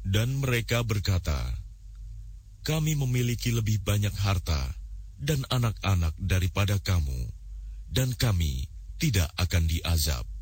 Dan mereka berkata, "Kami memiliki lebih banyak harta dan anak-anak daripada kamu, dan kami tidak akan diazab."